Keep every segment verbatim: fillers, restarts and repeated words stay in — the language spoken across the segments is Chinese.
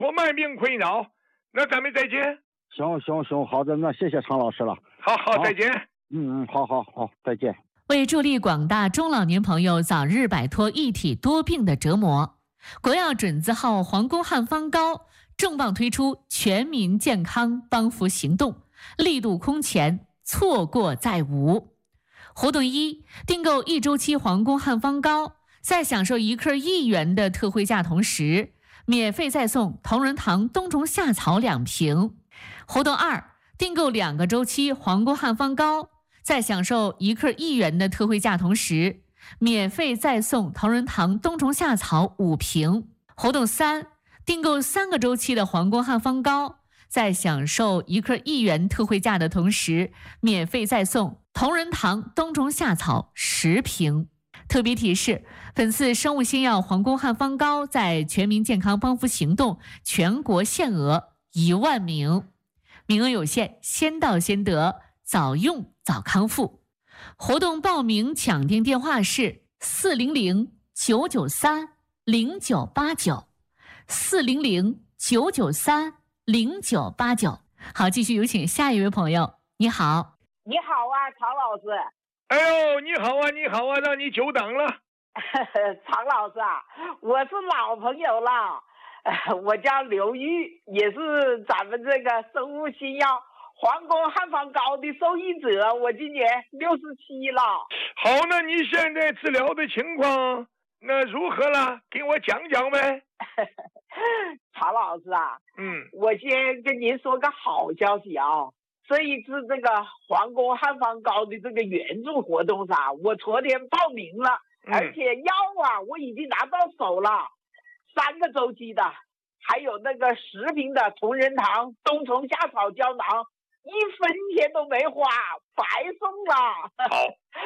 我慢病困扰。那咱们再见。 行行行，好的，那谢谢常老师了。 好好，再见。 嗯嗯，好好好，再见。 为助力广大中老年朋友早日摆脱一体多病的折磨，国药准字号黄宫汉方膏重磅推出全民健康帮扶行动，力度空前，错过再无。活动一：订购一周期黄宫汉方膏，在享受一克一元的特惠价同时，免费再送同仁堂冬虫夏草两瓶。活动二：订购两个周期黄宫汉方膏，在享受一克一元的特惠价同时，免费再送同仁堂冬虫夏草五瓶。活动三：订购三个周期的黄宫汉方膏，在享受一克一元特惠价的同时，免费再送同仁堂冬虫夏草十瓶。特别提示：本次生物新药黄宫汉方膏在全民健康帮扶行动全国限额一万名，名额有限，先到先得，早用早康复。活动报名抢订电话是四零零九九三零九八九，四零零九九三零九八九。好，继续有请下一位朋友。你好。 你好啊，常老师。 哎呦，你好啊，你好啊，让你久等了。 常老师啊，我是老朋友了，我叫刘玉，也是咱们这个生物新药黄宫汉方膏的受益者，我今年六十七了。 好，那你现在治疗的情况那如何了？给我讲讲呗。 常老师啊， 嗯， 我先跟您说个好消息啊。这一次这个黄宫汉方膏的这个援助活动上，我昨天报名了， 嗯、 而且药啊我已经拿到手了，三个周期的，还有那个十瓶的同仁堂冬虫夏草胶囊，一分钱都没花，白送了。 好，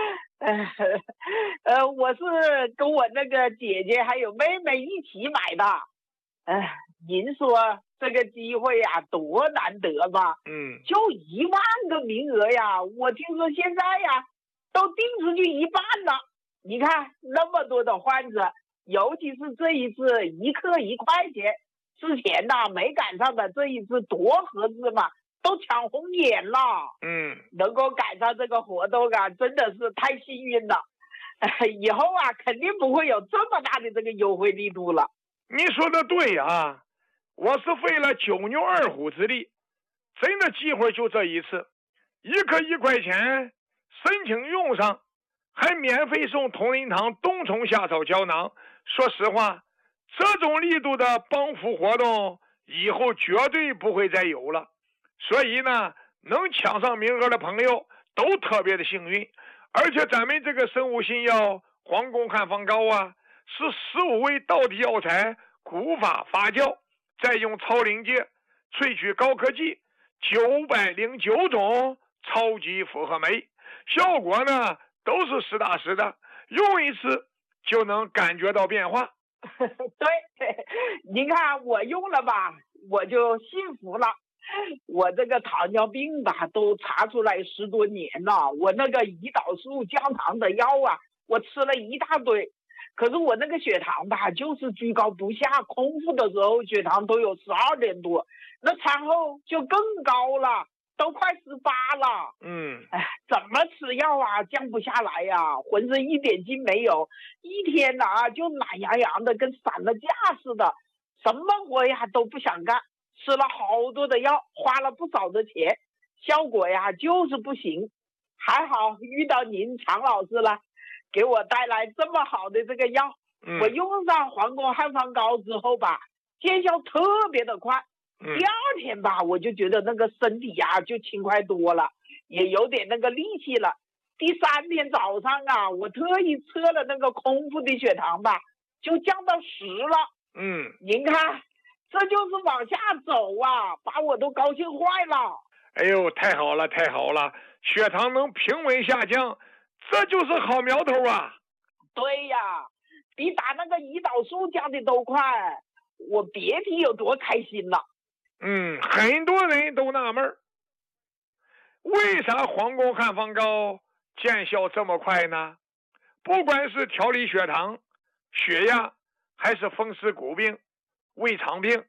呃，我是跟我那个姐姐还有妹妹一起买的。呃，您说这个机会呀、啊，多难得吧？ 嗯， 就一万个名额呀，我听说现在呀都订出去一半了。你看那么多的患者，尤其是这一次一克一块钱，之前呐没赶上的，这一次多合适嘛，都抢红眼了。 嗯， 能够赶上这个活动啊，真的是太幸运了。以后啊，肯定不会有这么大的这个优惠力度了。 你说的对啊，我是费了九牛二虎之力，真的机会就这一次，一克一块钱，申请用上，还免费送同仁堂冬虫夏草胶囊。说实话，这种力度的帮扶活动以后绝对不会再有了。所以呢，能抢上名额的朋友都特别的幸运。而且咱们这个生物新药黄宫汉方膏啊，是十五味道地药材古法发酵，再用超临界萃取高科技九百零九种超级复合酶，效果呢都是实打实的，用一次就能感觉到变化。 对，您看我用了吧，我就幸福了。我这个糖尿病吧都查出来十多年了，我那个胰岛素降糖的药啊，我吃了一大堆，可是我那个血糖吧就是居高不下，空腹的时候血糖都有十二点多，那餐后就更高了，都快十八了。 嗯， 哎，怎么吃药啊降不下来呀、啊，浑身一点劲没有，一天呐、啊、就懒洋洋的跟散了架似的，什么活呀都不想干，吃了好多的药，花了不少的钱，效果呀就是不行。还好遇到您常老师了，给我带来这么好的这个药、嗯、我用上黄宫汉方膏之后吧，见效特别的快、嗯、第二天吧我就觉得那个身体呀就轻快多了，也有点那个力气了。第三天早上啊，我特意测了那个空腹的血糖吧，就降到十了。 嗯， 您看这就是往下走啊，把我都高兴坏了。 哎呦，太好了太好了，血糖能平稳下降，这就是好苗头啊。 对呀，比打那个胰岛素降的都快，我别提有多开心了。 嗯，很多人都纳闷，为啥黄宫汉方膏见效这么快呢？不管是调理血糖、血压，还是风湿骨病、胃肠病，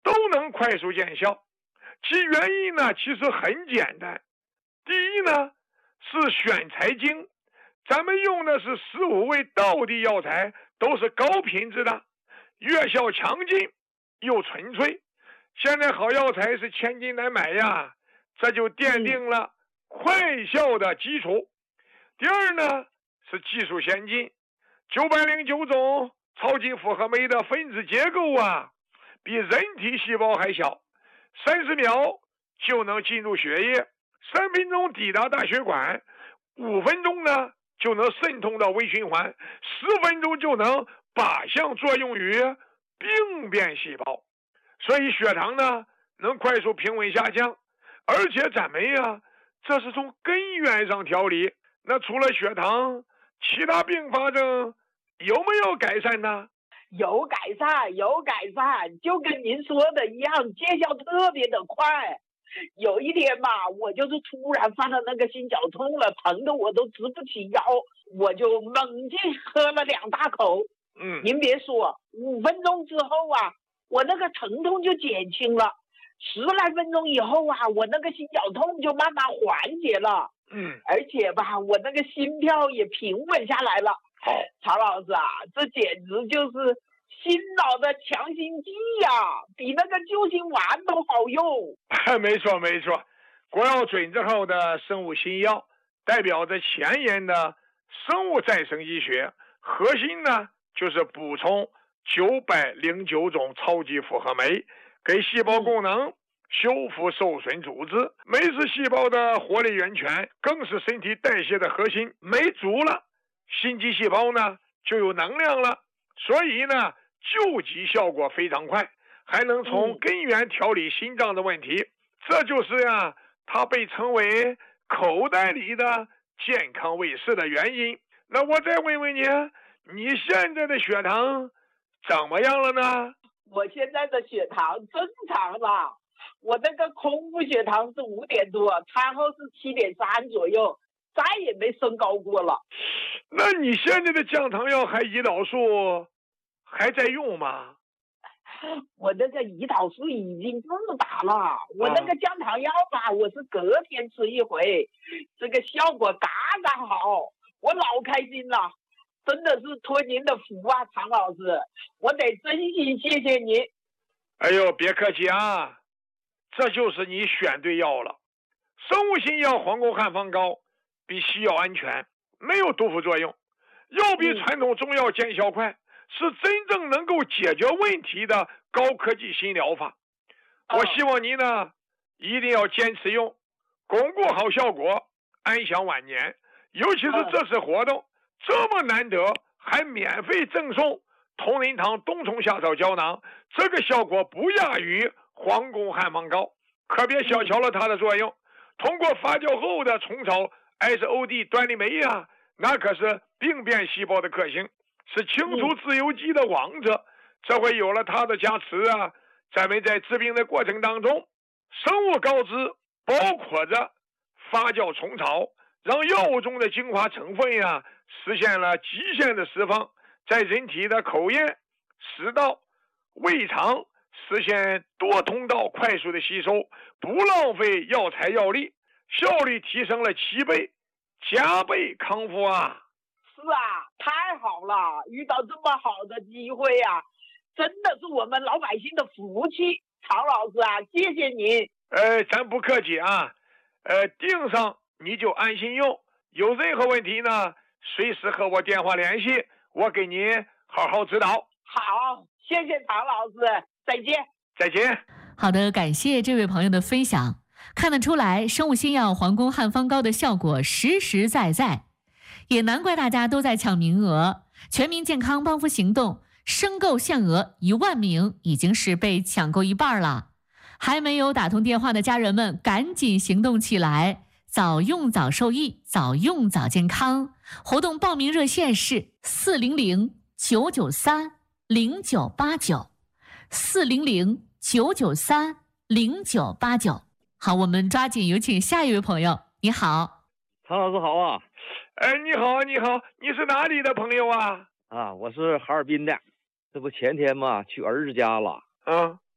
都能快速见效。其原因呢，其实很简单。第一呢，是选材精，咱们用的是十五味道地药材，都是高品质的，药效强劲又纯粹。现在好药材是千金难买呀，这就奠定了快效的基础。第二呢，是技术先进，九百零九种超级复合酶的分子结构啊，比人体细胞还小，三十秒就能进入血液，三分钟抵达大血管，五分钟呢就能渗透到微循环，十分钟就能靶向作用于病变细胞。所以血糖呢能快速平稳下降，而且咱们呀，这是从根源上调理。那除了血糖，其他并发症有没有改善呢？ 有改善，有改善，就跟您说的一样，见效特别的快。有一天吧，我就是突然犯了那个心绞痛了，疼的我都直不起腰，我就猛劲喝了两大口。 嗯， 您别说，五分钟之后啊，我那个疼痛就减轻了，十来分钟以后啊，我那个心绞痛就慢慢缓解了。 嗯， 而且吧，我那个心跳也平稳下来了。 好， 曹老师啊，这简直就是心脑的强心剂呀、啊，比那个救心丸都好用。 没错没错，国药准字号的生物新药，代表着前沿的生物再生医学，核心呢就是补充九百零九种超级复合酶，给细胞功能修复受损组织。酶是细胞的活力源泉，更是身体代谢的核心。酶足了，心肌细胞呢就有能量了，所以呢救急效果非常快，还能从根源调理心脏的问题。嗯、这就是呀，它被称为口袋里的健康卫士的原因。那我再问问你，你现在的血糖怎么样了呢？ 我现在的血糖正常了，我那个空腹血糖是五点多，餐后是七点三左右，再也没升高过了。 那你现在的降糖药还胰岛素还在用吗？ 我那个胰岛素已经不打了，我那个降糖药吧，我是隔天吃一回，这个效果刚刚好，我老开心了。真的是托您的福啊，常老师，我得真心谢谢您。 哎呦，别客气啊，这就是你选对药了。生物新药黄宫汉方膏比西药安全，没有毒副作用，药比传统中药见效快，是真正能够解决问题的高科技新疗法。我希望您呢一定要坚持用，巩固好效果，安享晚年。尤其是这次活动这么难得，还免费赠送同仁堂冬虫夏草胶囊，这个效果不亚于皇宫汉方膏，可别小瞧了它的作用。通过发酵后的虫草 S O D 端粒酶呀，那可是病变细胞的克星，是清除自由基的王者。这回有了它的加持啊，咱们在治病的过程当中，生物膏质包括着发酵虫草，让药物中的精华成分呀实现了极限的释放，在人体的口咽、食道、胃肠实现多通道快速的吸收，不浪费药材药力，效率提升了七倍，加倍康复啊！ 是啊，太好了，遇到这么好的机会啊，真的是我们老百姓的福气。常老师啊，谢谢您。 呃，咱不客气啊，呃，订上你就安心用，有任何问题呢，随时和我电话联系，我给您好好指导。 好，谢谢常老师，再见。 再见。 好的，感谢这位朋友的分享。看得出来，生物新药皇宫汉方膏的效果实实在在，也难怪大家都在抢名额。全民健康帮扶行动申购限额一万名，已经是被抢购一半了。还没有打通电话的家人们，赶紧行动起来，早用早受益，早用早健康。活动报名热线是四零零九九三零九八九，四零零九九三零九八九。好，我们抓紧有请下一位朋友。你好， 常老师好啊！ 哎，你好，你好，你是哪里的朋友啊？ 啊，我是哈尔滨的，这不前天嘛去儿子家了， 啊，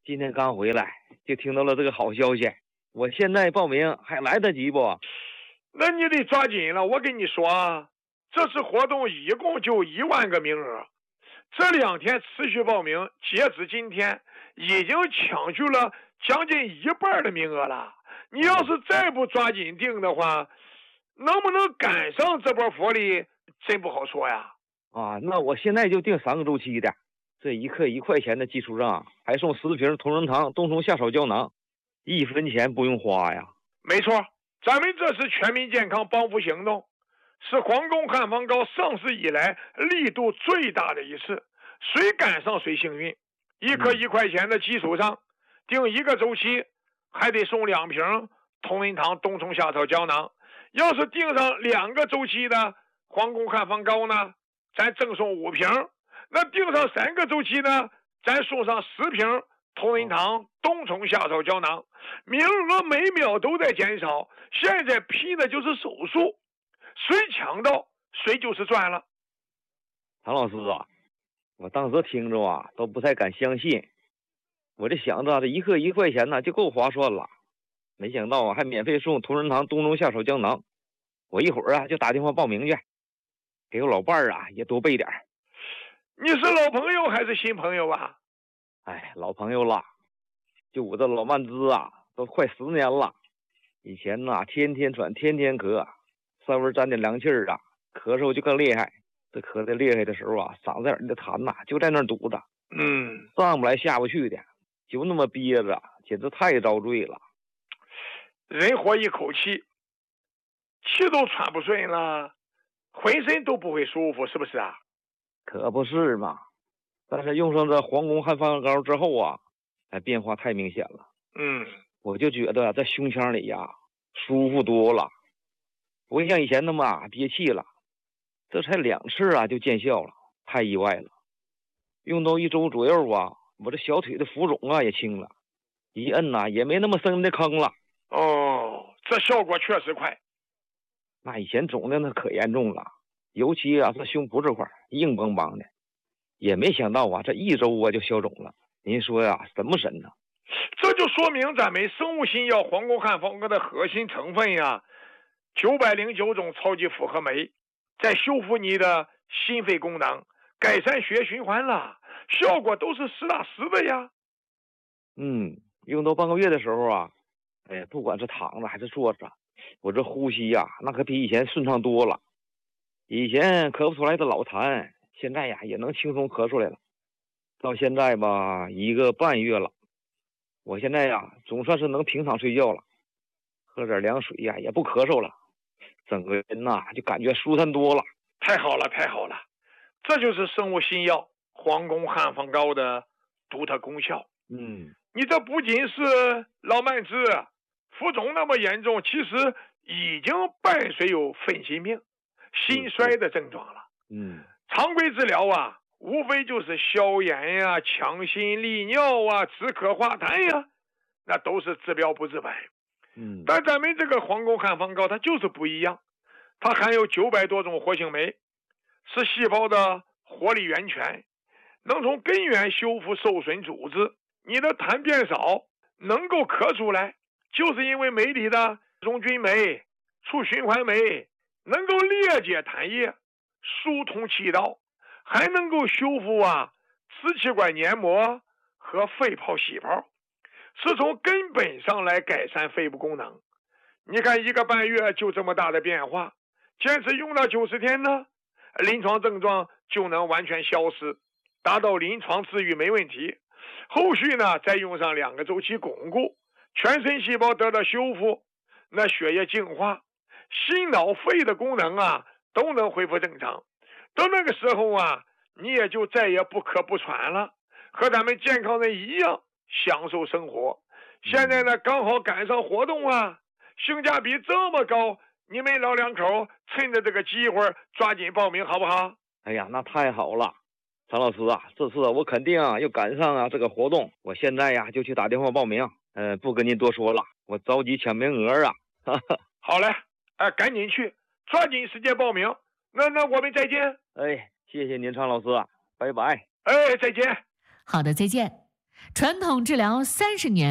今天刚回来就听到了这个好消息，我现在报名还来得及不？ 那你得抓紧了，我跟你说啊，这次活动一共就一万个名额，这两天持续报名，截止今天已经抢去了将近一半的名额了。你要是再不抓紧订的话，能不能赶上这波福利真不好说呀。 啊，那我现在就订三个周期的，这一克一块钱的基础上还送十瓶同仁堂冬虫夏草胶囊，一分钱不用花呀。 没错，咱们这是全民健康帮扶行动，是皇宫汉方膏上市以来力度最大的一次，谁赶上谁幸运。一颗一块钱的基础上，订一个周期还得送两瓶同仁堂冬虫夏草胶囊，要是订上两个周期的皇宫汉方膏呢，咱赠送五瓶，那订上三个周期呢，咱送上十瓶同仁堂冬虫夏草胶囊，名额每秒都在减少，现在批的就是手速，谁抢到谁就是赚了。 唐老师啊，我当时听着啊都不太敢相信，我这想着这一克一块钱呢就够划算了，没想到啊还免费送同仁堂冬虫夏草胶囊，我一会儿啊就打电话报名去，给我老伴儿啊也多备点。 你是老朋友还是新朋友啊？ 哎，老朋友了，就我这老慢支啊都快十年了，以前呐天天喘天天咳，稍微沾点凉气儿啊咳嗽就更厉害，这咳得厉害的时候啊嗓子眼的痰呐就在那儿堵着， 嗯， 上不来下不去的，就那么憋着，简直太遭罪了。 人活一口气，气都喘不顺了，浑身都不会舒服，是不是啊？ 可不是嘛，但是用上这皇宫汉方膏之后啊，哎，变化太明显了。 嗯， 我就觉得在胸腔里呀舒服多了，不会像以前那么憋气了。这才两次啊就见效了，太意外了。用到一周左右啊，我这小腿的浮肿啊也轻了，一摁呐、啊、也没那么深的坑了。 哦，这效果确实快。 那以前肿的那可严重了，尤其啊是胸脯这块硬邦邦的，也没想到啊这一周啊就消肿了。您说呀神不神呢？ 这就说明咱们生物新药皇宫汉方膏的核心成分呀，九百零九种超级复合酶，在修复你的心肺功能，改善血液循环了，效果都是实打实的呀。 嗯，用到半个月的时候啊，哎，不管是躺着还是坐着，我这呼吸呀、啊，那可比以前顺畅多了。以前咳不出来的老痰，现在呀也能轻松咳出来了。到现在吧，一个半月了，我现在呀总算是能平躺睡觉了，喝点凉水呀也不咳嗽了，整个人呐就感觉舒坦多了。 太好了，太好了，这就是生物新药皇宫汉方膏的独特功效。 嗯， 你这不仅是老慢支、浮肿那么严重，其实已经伴随有肺心病、心衰的症状了。 嗯， 常规治疗啊，无非就是消炎呀、强心利尿啊、止咳化痰呀，那都是治标不治本。 嗯， 但咱们这个皇宫汉方膏它就是不一样，它含有九百多种活性酶，是细胞的活力源泉，能从根源修复受损组织。你的痰变少，能够咳出来，就是因为酶里的中菌酶、促循环酶能够裂解痰液，疏通气道，还能够修复啊支气管黏膜和肺泡细胞，是从根本上来改善肺部功能。你看一个半月就这么大的变化，坚持用到九十天呢，临床症状就能完全消失，达到临床治愈没问题。后续呢再用上两个周期巩固，全身细胞得到修复，那血液净化，心脑肺的功能啊都能恢复正常。到那个时候啊，你也就再也不咳不喘了，和咱们健康人一样享受生活。现在呢刚好赶上活动啊，性价比这么高，你们老两口趁着这个机会抓紧报名好不好？ 哎呀，那太好了。常老师啊，这次我肯定啊要赶上啊这个活动，我现在呀就去打电话报名。嗯、呃，不跟您多说了，我着急抢名额啊。 好嘞，哎，赶紧去，抓紧时间报名。那那我们再见。 哎，谢谢您，常老师，拜拜。 哎，再见。 好的，再见。 传统治疗三十年。